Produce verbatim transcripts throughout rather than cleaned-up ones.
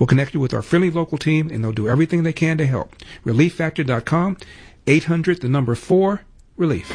We'll connect you with our friendly local team, and they'll do everything they can to help. relief factor dot com, eight hundred, the number four, relief.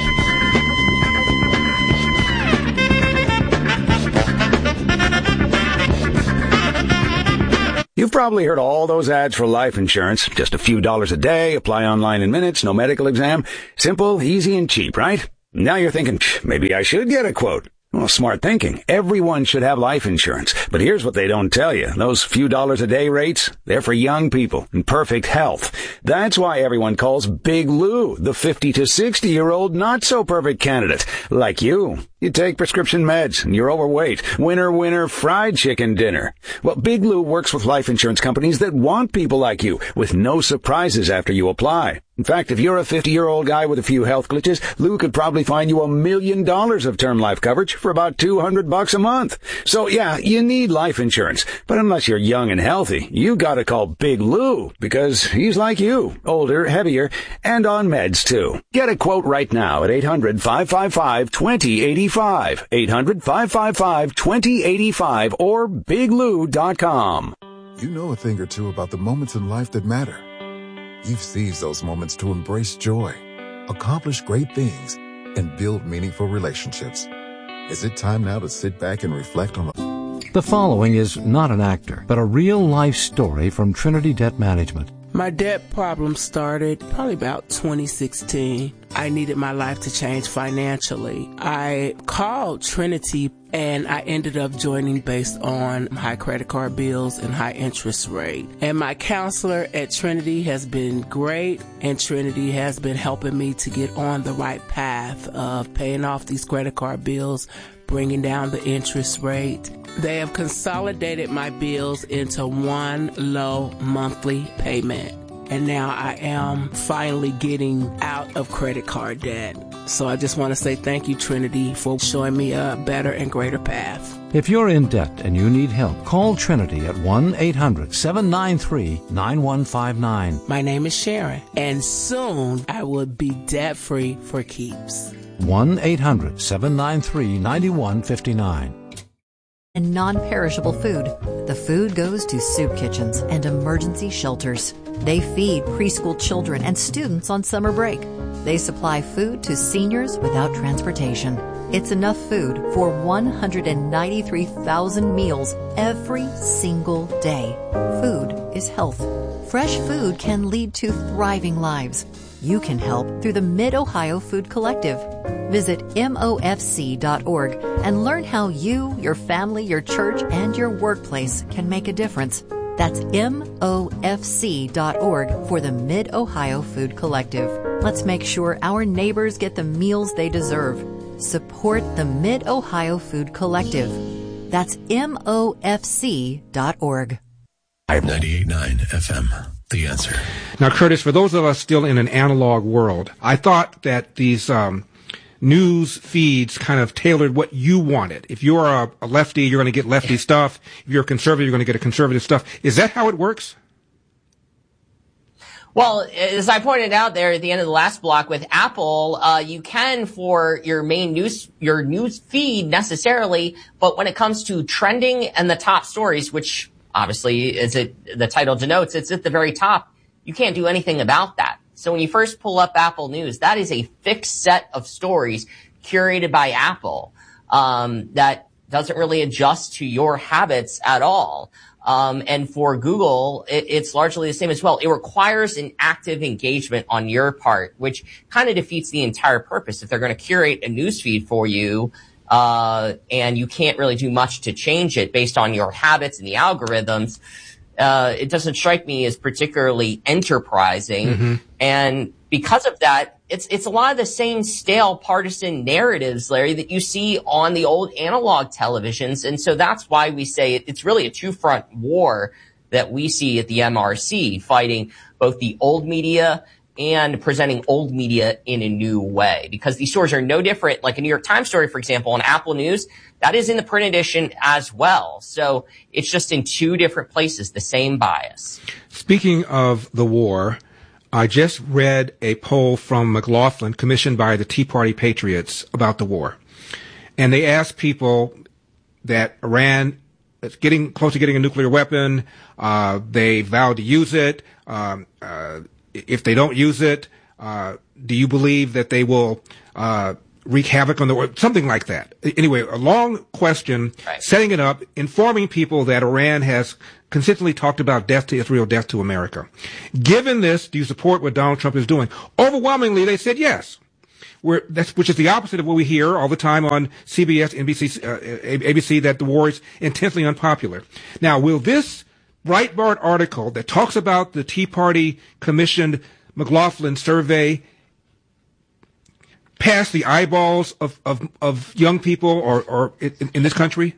You've probably heard all those ads for life insurance. Just a few dollars a day, apply online in minutes, no medical exam. Simple, easy, and cheap, right? Now you're thinking, maybe I should get a quote. Well, smart thinking. Everyone should have life insurance. But here's what they don't tell you. Those few dollars a day rates, they're for young people in perfect health. That's why everyone calls Big Lou the fifty to sixty year old not so perfect candidate. Like you. You take prescription meds and you're overweight. Winner, winner, fried chicken dinner. Well, Big Lou works with life insurance companies that want people like you with no surprises after you apply. In fact, if you're a fifty-year-old guy with a few health glitches, Lou could probably find you a million dollars of term life coverage for about two hundred bucks a month. So yeah, you need life insurance. But unless you're young and healthy, you gotta call Big Lou because he's like you, older, heavier, and on meds too. Get a quote right now at eight hundred, five five five, two oh eight five. eight hundred, five five five, two oh eight five or big lou dot com. You know a thing or two about the moments in life that matter. You've seized those moments to embrace joy, accomplish great things, and build meaningful relationships. Is it time now to sit back and reflect on the... The following is not an actor, but a real-life story from Trinity Debt Management. My debt problem started probably about twenty sixteen. I needed my life to change financially. I called Trinity and I ended up joining based on high credit card bills and high interest rate. And my counselor at Trinity has been great, and Trinity has been helping me to get on the right path of paying off these credit card bills, bringing down the interest rate. They have consolidated my bills into one low monthly payment. And now I am finally getting out of credit card debt. So I just want to say thank you, Trinity, for showing me a better and greater path. If you're in debt and you need help, call Trinity at one eight hundred, seven nine three, nine one five nine. My name is Sharon, and soon I will be debt-free for keeps. one eight hundred, seven nine three, nine one five nine. And non-perishable food. The food goes to soup kitchens and emergency shelters. They feed preschool children and students on summer break. They supply food to seniors without transportation. It's enough food for one hundred ninety-three thousand meals every single day. Food is health. Fresh food can lead to thriving lives. You can help through the Mid-Ohio Food Collective. Visit M O F C dot org and learn how you, your family, your church, and your workplace can make a difference. That's M O F C dot org for the Mid-Ohio Food Collective. Let's make sure our neighbors get the meals they deserve. Support the Mid-Ohio Food Collective. That's M O F C dot org. ninety-eight point nine F M. The Answer. Now, Curtis, for those of us still in an analog world, I thought that these um, news feeds kind of tailored what you wanted. If you're a, a lefty, you're going to get lefty stuff. If you're a conservative, you're going to get a conservative stuff. Is that how it works? Well, as I pointed out there at the end of the last block with Apple, uh, you can for your main news, your news feed necessarily, but when it comes to trending and the top stories, which obviously, as it, the title denotes, it's at the very top. You can't do anything about that. So when you first pull up Apple News, that is a fixed set of stories curated by Apple, um, that doesn't really adjust to your habits at all. Um, and for Google, it, it's largely the same as well. It requires an active engagement on your part, which kind of defeats the entire purpose. If they're going to curate a newsfeed for you, uh, and you can't really do much to change it based on your habits and the algorithms, uh, it doesn't strike me as particularly enterprising. Mm-hmm. And because of that, it's, it's a lot of the same stale partisan narratives, Larry, that you see on the old analog televisions. And so that's why we say it, it's really a two-front war that we see at the M R C, fighting both the old media and presenting old media in a new way, because these stories are no different. Like a New York Times story, for example, on Apple News, that is in the print edition as well. So it's just in two different places, the same bias. Speaking of the war, I just read a poll from McLaughlin commissioned by the Tea Party Patriots about the war. And they asked people that Iran it's getting close to getting a nuclear weapon. Uh, they vowed to use it. Um, uh, if they don't use it, uh, do you believe that they will uh, wreak havoc on the world? Something like that. Anyway, a long question, right. Setting it up, informing people that Iran has consistently talked about death to Israel, death to America. Given this, do you support what Donald Trump is doing? Overwhelmingly, they said yes. We're, that's, which is the opposite of what we hear all the time on C B S, N B C, uh, A B C, that the war is intensely unpopular. Now, will this Breitbart article that talks about the Tea Party commissioned McLaughlin survey pass the eyeballs of, of, of young people or, or in, in this country?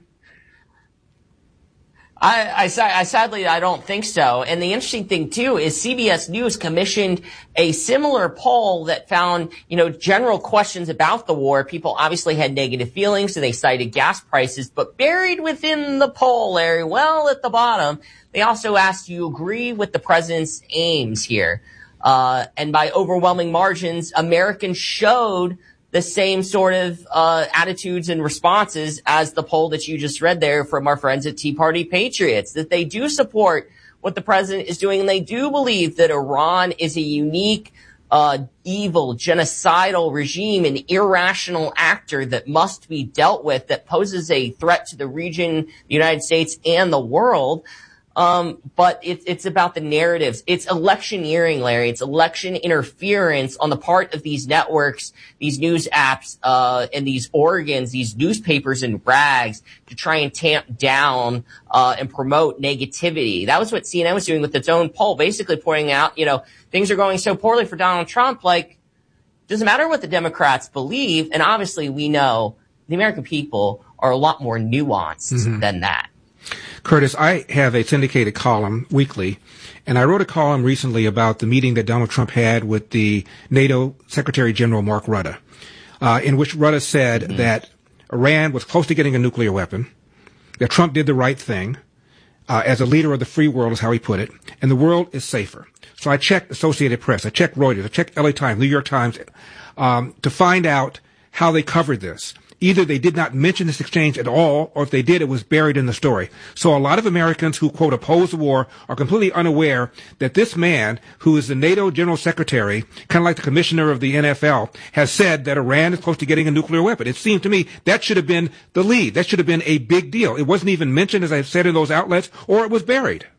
I, I, I sadly, I don't think so. And the interesting thing too is C B S News commissioned a similar poll that found, you know, general questions about the war. People obviously had negative feelings, so they cited gas prices, but buried within the poll, Larry, well at the bottom, they also asked, do you agree with the president's aims here? Uh, and by overwhelming margins, Americans showed the same sort of uh attitudes and responses as the poll that you just read there from our friends at Tea Party Patriots, that they do support what the president is doing, and they do believe that Iran is a unique, uh evil, genocidal regime, an irrational actor that must be dealt with, that poses a threat to the region, the United States, and the world. Um, but it's, it's about the narratives. It's electioneering, Larry. It's election interference on the part of these networks, these news apps, uh, and these organs, these newspapers and rags to try and tamp down, uh, and promote negativity. That was what C N N was doing with its own poll, basically pointing out, you know, things are going so poorly for Donald Trump, like, doesn't matter what the Democrats believe. And obviously we know the American people are a lot more nuanced mm-hmm. than that. Curtis, I have a syndicated column weekly, and I wrote a column recently about the meeting that Donald Trump had with the NATO Secretary General Mark Rutte, uh, in which Rutte said mm-hmm. that Iran was close to getting a nuclear weapon, that Trump did the right thing, uh, as a leader of the free world is how he put it, and the world is safer. So I checked Associated Press, I checked Reuters, I checked L A Times, New York Times, um, to find out how they covered this. Either they did not mention this exchange at all, or if they did, it was buried in the story. So a lot of Americans who, quote, oppose the war are completely unaware that this man, who is the NATO General Secretary, kind of like the commissioner of the N F L, has said that Iran is close to getting a nuclear weapon. It seemed to me that should have been the lead. That should have been a big deal. It wasn't even mentioned, as I said, in those outlets, or it was buried.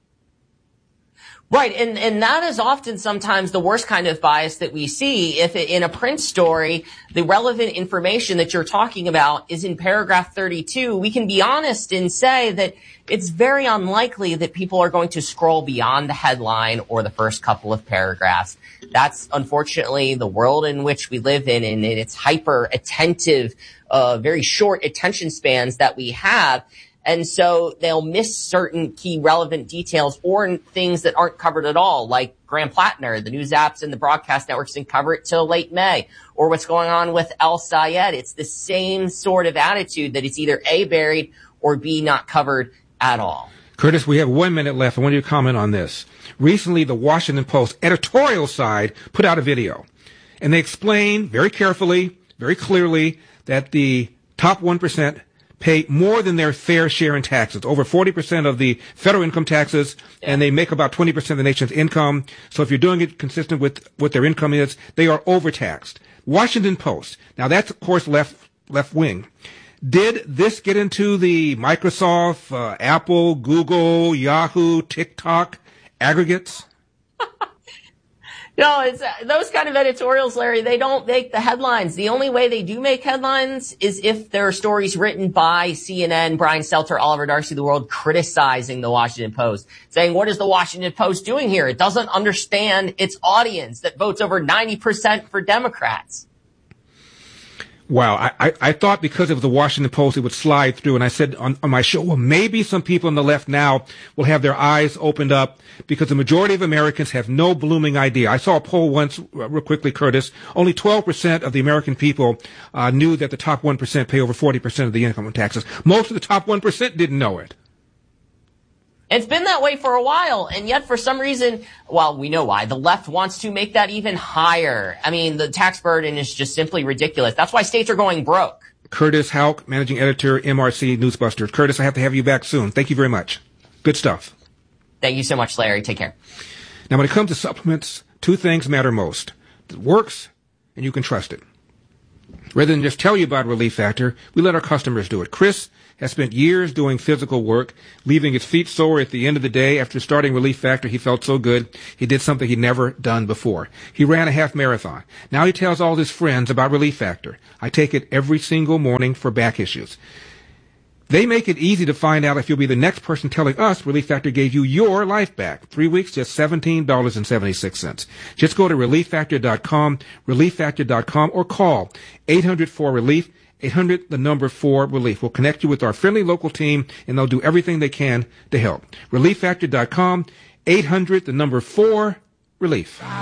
Right, and, and that is often sometimes the worst kind of bias that we see. If it, in a print story, the relevant information that you're talking about is in paragraph thirty-two, we can be honest and say that it's very unlikely that people are going to scroll beyond the headline or the first couple of paragraphs. That's unfortunately the world in which we live in, and it's hyper attentive, uh, very short attention spans that we have. And so they'll miss certain key relevant details or things that aren't covered at all, like Graham Plattner. The news apps and the broadcast networks didn't cover it till late May. Or what's going on with El Sayed. It's the same sort of attitude that it's either A, buried, or B, not covered at all. Curtis, we have one minute left. I want you to comment on this. Recently, the Washington Post editorial side put out a video, and they explain very carefully, very clearly, that the top one percent pay more than their fair share in taxes, over forty percent of the federal income taxes, yeah. and they make about twenty percent of the nation's income. So if you're doing it consistent with what their income is, they are overtaxed. Washington Post. Now that's, of course, left, left wing. Did this get into the Microsoft, uh, Apple, Google, Yahoo, TikTok aggregates? No, it's uh, those kind of editorials, Larry, they don't make the headlines. The only way they do make headlines is if there are stories written by C N N, Brian Stelter, Oliver Darcy, the World, criticizing the Washington Post, saying, what is the Washington Post doing here? It doesn't understand its audience that votes over ninety percent for Democrats. Wow, I, I, I thought because of the Washington Post it would slide through, and I said on, on my show, well, maybe some people on the left now will have their eyes opened up because the majority of Americans have no blooming idea. I saw a poll once, uh, real quickly, Curtis, only twelve percent of the American people uh, knew that the top one percent pay over forty percent of the income taxes. Most of the top one percent didn't know it. It's been that way for a while, and yet for some reason, well, we know why. The left wants to make that even higher. I mean, the tax burden is just simply ridiculous. That's why states are going broke. Curtis Houck, managing editor, M R C Newsbusters. Curtis, I have to have you back soon. Thank you very much. Good stuff. Thank you so much, Larry. Take care. Now, when it comes to supplements, two things matter most. It works, and you can trust it. Rather than just tell you about Relief Factor, we let our customers do it. Chris has spent years doing physical work, leaving his feet sore at the end of the day. After starting Relief Factor, he felt so good, he did something he'd never done before. He ran a half marathon. Now he tells all his friends about Relief Factor. I take it every single morning for back issues. They make it easy to find out if you'll be the next person telling us Relief Factor gave you your life back. Three weeks, just seventeen dollars and seventy-six cents. Just go to relief factor dot com, relief factor dot com, or call eight hundred four relief, eight hundred, the number four, relief. We'll connect you with our friendly local team, and they'll do everything they can to help. relief factor dot com, eight hundred, the number four, relief.